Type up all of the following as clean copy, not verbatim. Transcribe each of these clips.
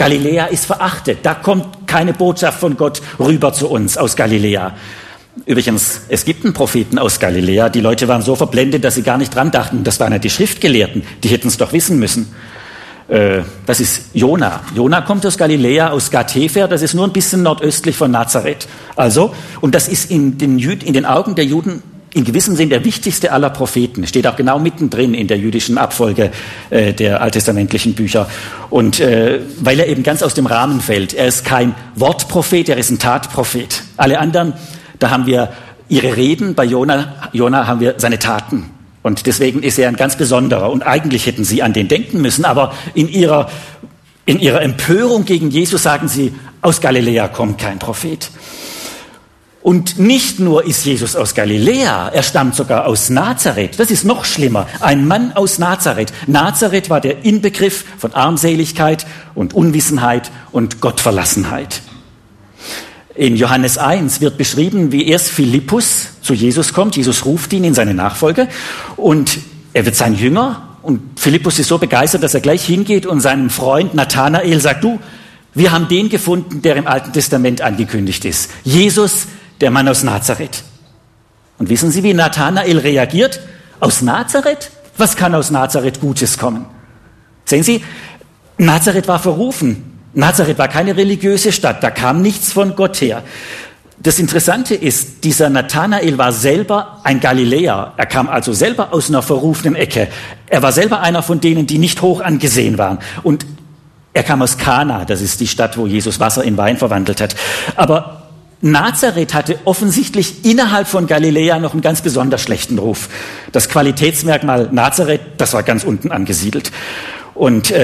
Galiläa ist verachtet. Da kommt keine Botschaft von Gott rüber zu uns aus Galiläa. Übrigens, es gibt einen Propheten aus Galiläa. Die Leute waren so verblendet, dass sie gar nicht dran dachten. Das waren ja die Schriftgelehrten. Die hätten es doch wissen müssen. Das ist Jona. Jona kommt aus Galiläa, aus Gath-Hefer. Das ist nur ein bisschen nordöstlich von Nazareth. Also, und das ist in den Augen der Juden in gewissem Sinn der wichtigste aller Propheten. Steht auch genau mittendrin in der jüdischen Abfolge der alttestamentlichen Bücher. Und weil er eben ganz aus dem Rahmen fällt. Er ist kein Wortprophet, er ist ein Tatprophet. Alle anderen, da haben wir ihre Reden, bei Jona haben wir seine Taten. Und deswegen ist er ein ganz besonderer. Und eigentlich hätten sie an den denken müssen, aber in ihrer Empörung gegen Jesus sagen sie, aus Galiläa kommt kein Prophet. Und nicht nur ist Jesus aus Galiläa, er stammt sogar aus Nazareth. Das ist noch schlimmer. Ein Mann aus Nazareth. Nazareth war der Inbegriff von Armseligkeit und Unwissenheit und Gottverlassenheit. In Johannes 1 wird beschrieben, wie erst Philippus zu Jesus kommt. Jesus ruft ihn in seine Nachfolge und er wird sein Jünger. Und Philippus ist so begeistert, dass er gleich hingeht und seinem Freund Nathanael sagt, du, wir haben den gefunden, der im Alten Testament angekündigt ist. Jesus, der Mann aus Nazareth. Und wissen Sie, wie Nathanael reagiert? Aus Nazareth? Was kann aus Nazareth Gutes kommen? Sehen Sie, Nazareth war verrufen. Nazareth war keine religiöse Stadt, da kam nichts von Gott her. Das Interessante ist, dieser Nathanael war selber ein Galiläer. Er kam also selber aus einer verrufenen Ecke. Er war selber einer von denen, die nicht hoch angesehen waren. Und er kam aus Kana, das ist die Stadt, wo Jesus Wasser in Wein verwandelt hat. Aber Nazareth hatte offensichtlich innerhalb von Galiläa noch einen ganz besonders schlechten Ruf. Das Qualitätsmerkmal Nazareth, das war ganz unten angesiedelt. Und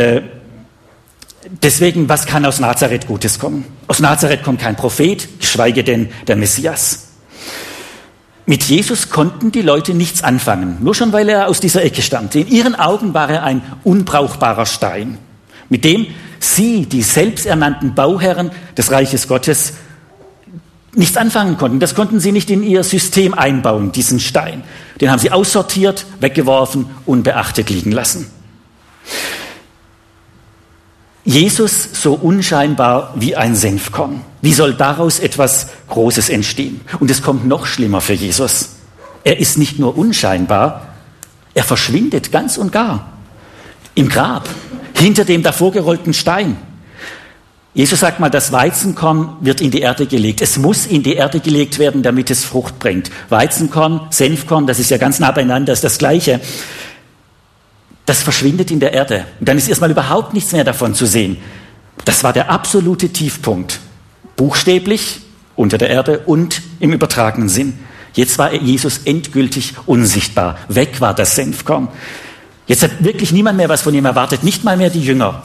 deswegen, was kann aus Nazareth Gutes kommen? Aus Nazareth kommt kein Prophet, geschweige denn der Messias. Mit Jesus konnten die Leute nichts anfangen, nur schon, weil er aus dieser Ecke stammte. In ihren Augen war er ein unbrauchbarer Stein, mit dem sie, die selbsternannten Bauherren des Reiches Gottes, nichts anfangen konnten. Das konnten sie nicht in ihr System einbauen, diesen Stein. Den haben sie aussortiert, weggeworfen, unbeachtet liegen lassen. Jesus so unscheinbar wie ein Senfkorn. Wie soll daraus etwas Großes entstehen? Und es kommt noch schlimmer für Jesus. Er ist nicht nur unscheinbar, er verschwindet ganz und gar. Im Grab, hinter dem davor gerollten Stein. Jesus sagt mal, das Weizenkorn wird in die Erde gelegt. Es muss in die Erde gelegt werden, damit es Frucht bringt. Weizenkorn, Senfkorn, das ist ja ganz nah beieinander, ist das Gleiche. Das verschwindet in der Erde. Und dann ist erstmal überhaupt nichts mehr davon zu sehen. Das war der absolute Tiefpunkt. Buchstäblich unter der Erde und im übertragenen Sinn. Jetzt war Jesus endgültig unsichtbar. Weg war das Senfkorn. Jetzt hat wirklich niemand mehr was von ihm erwartet, nicht mal mehr die Jünger.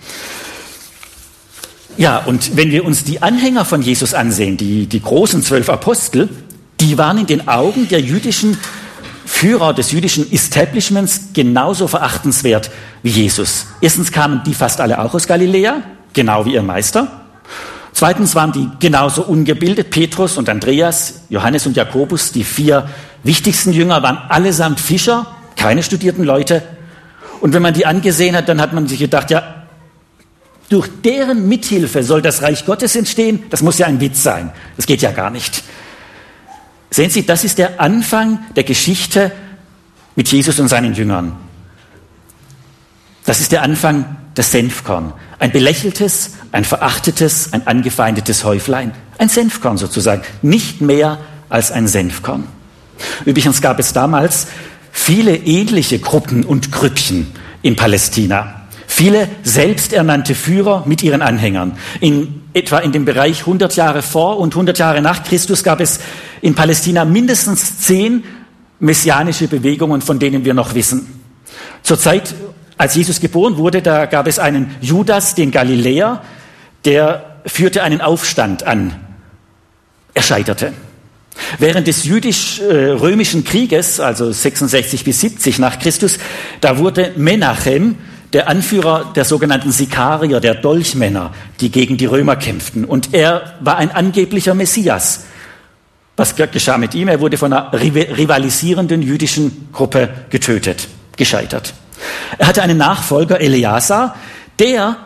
Ja, und wenn wir uns die Anhänger von Jesus ansehen, die großen 12 Apostel, die waren in den Augen der jüdischen Führer des jüdischen Establishments genauso verachtenswert wie Jesus. Erstens kamen die fast alle auch aus Galiläa, genau wie ihr Meister. Zweitens waren die genauso ungebildet. Petrus und Andreas, Johannes und Jakobus, die 4 wichtigsten Jünger, waren allesamt Fischer, keine studierten Leute. Und wenn man die angesehen hat, dann hat man sich gedacht, ja, durch deren Mithilfe soll das Reich Gottes entstehen? Das muss ja ein Witz sein. Das geht ja gar nicht. Sehen Sie, das ist der Anfang der Geschichte mit Jesus und seinen Jüngern. Das ist der Anfang des Senfkorn. Ein belächeltes, ein verachtetes, ein angefeindetes Häuflein. Ein Senfkorn sozusagen. Nicht mehr als ein Senfkorn. Übrigens gab es damals viele ähnliche Gruppen und Grüppchen in Palästina. Viele selbsternannte Führer mit ihren Anhängern. Etwa in dem Bereich 100 Jahre vor und 100 Jahre nach Christus gab es in Palästina mindestens 10 messianische Bewegungen, von denen wir noch wissen. Zur Zeit, als Jesus geboren wurde, da gab es einen Judas, den Galiläer, der führte einen Aufstand an. Er scheiterte. Während des jüdisch-römischen Krieges, also 66 bis 70 nach Christus, da wurde Menachem, der Anführer der sogenannten Sikarier, der Dolchmänner, die gegen die Römer kämpften. Und er war ein angeblicher Messias. Was geschah mit ihm? Er wurde von einer rivalisierenden jüdischen Gruppe getötet, gescheitert. Er hatte einen Nachfolger, Eleazar, der